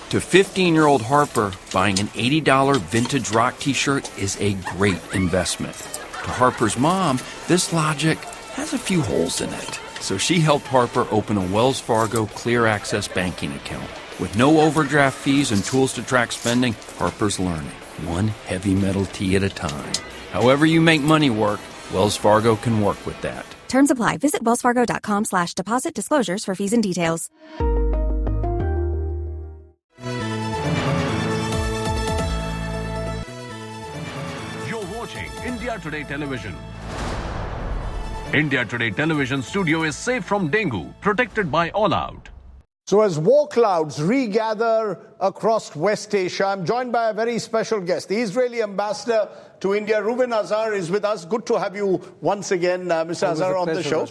To 15-year-old Harper, buying an $80 vintage rock t-shirt is a great investment. To Harper's mom, this logic has a few holes in it. So she helped Harper open a Wells Fargo Clear Access banking account. With no overdraft fees and tools to track spending, Harper's learning, one heavy metal tea at a time. However you make money work, Wells Fargo can work with that. Terms apply. Visit wellsfargo.com/deposit disclosures for fees and details. India Today Television. India Today Television studio is safe from dengue, protected by All Out. So as war clouds regather across West Asia, I'm joined by a very special guest. The Israeli ambassador to India, Reuven Azar, is with us. Good to have you once again, Mr. Azar, on the show.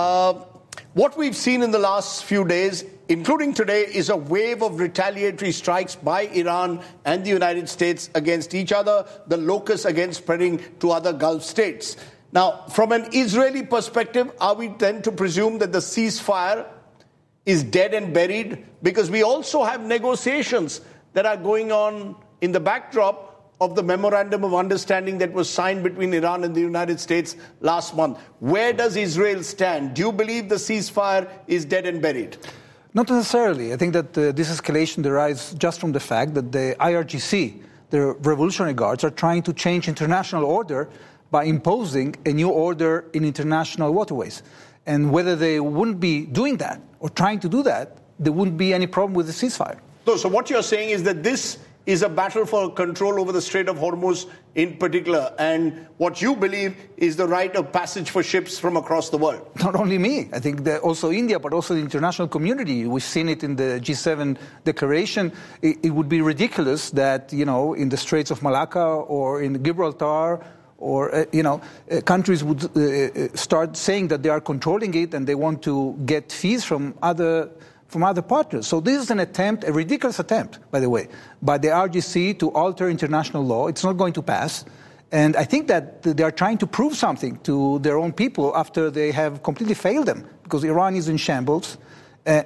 What we've seen in the last few days, including today, is a wave of retaliatory strikes by Iran and the United States against each other, the locust again spreading to other Gulf states. Now, from an Israeli perspective, are we then to presume that the ceasefire is dead and buried? Because we also have negotiations that are going on in the backdrop of the memorandum of understanding that was signed between Iran and the United States last month. Where does Israel stand? Do you believe the ceasefire is dead and buried? Not necessarily. I think that this escalation derives just from the fact that the IRGC, the Revolutionary Guards, are trying to change international order by imposing a new order in international waterways. And whether they wouldn't be doing that or trying to do that, there wouldn't be any problem with the ceasefire. So what you're saying is that this is a battle for control over the Strait of Hormuz in particular, and what you believe is the right of passage for ships from across the world. Not only me, I think that also India, but also the international community. We've seen it in the G7 declaration. It would be ridiculous that, in the Straits of Malacca or in Gibraltar, or, countries would start saying that they are controlling it and they want to get fees from other partners. So this is an attempt, a ridiculous attempt, by the way, by the RGC to alter international law. It's not going to pass. And I think that they are trying to prove something to their own people after they have completely failed them, because Iran is in shambles, and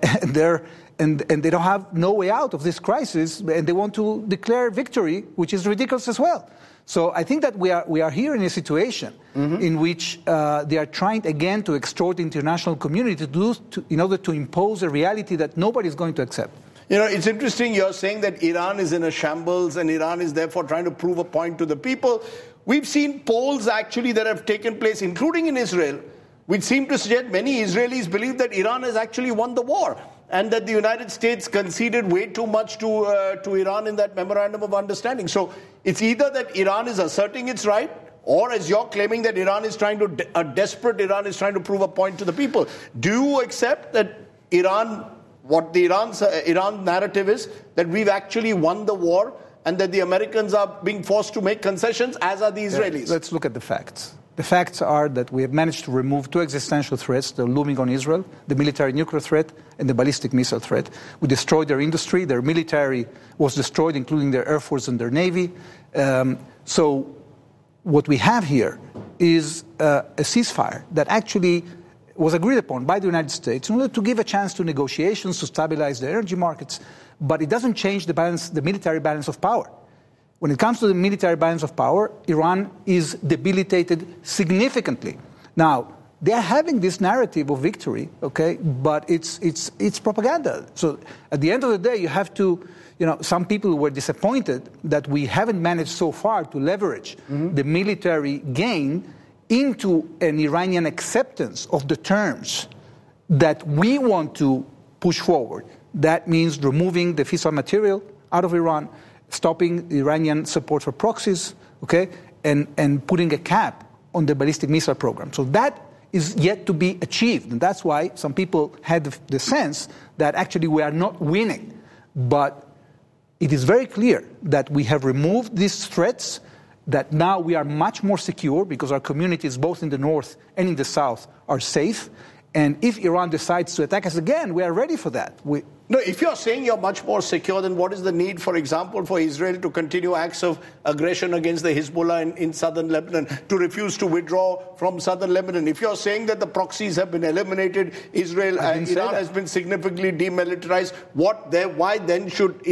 they don't have no way out of this crisis, and they want to declare victory, which is ridiculous as well. So I think that we are here in a situation in which they are trying again to extort the international community in order to impose a reality that nobody is going to accept. It's interesting you're saying that Iran is in a shambles and Iran is therefore trying to prove a point to the people. We've seen polls actually that have taken place, including in Israel, which seem to suggest many Israelis believe that Iran has actually won the war, and that the United States conceded way too much to Iran in that memorandum of understanding. So it's either that Iran is asserting its right, or as you're claiming that a desperate Iran is trying to prove a point to the people. Do you accept that what the Iran narrative is, that we've actually won the war and that the Americans are being forced to make concessions, as are the Israelis? Let's look at the facts. The facts are that we have managed to remove two existential threats that are looming on Israel, the military nuclear threat and the ballistic missile threat. We destroyed their industry. Their military was destroyed, including their air force and their navy. So what we have here is a ceasefire that actually was agreed upon by the United States in order to give a chance to negotiations to stabilize the energy markets, but it doesn't change the military balance of power. When it comes to the military balance of power, Iran is debilitated significantly. Now, they are having this narrative of victory, okay, but it's propaganda. So at the end of the day, you have to, some people were disappointed that we haven't managed so far to leverage the military gain into an Iranian acceptance of the terms that we want to push forward. That means removing the fissile material out of Iran, stopping Iranian support for proxies, okay, and putting a cap on the ballistic missile program. So that is yet to be achieved. And that's why some people had the sense that actually we are not winning. But it is very clear that we have removed these threats, that now we are much more secure because our communities, both in the north and in the south, are safe. And if Iran decides to attack us again, we are ready for that. No, if you're saying you're much more secure, then what is the need, for example, for Israel to continue acts of aggression against the Hezbollah in southern Lebanon, to refuse to withdraw from southern Lebanon? If you're saying that the proxies have been eliminated, Iran has been significantly demilitarized, why then should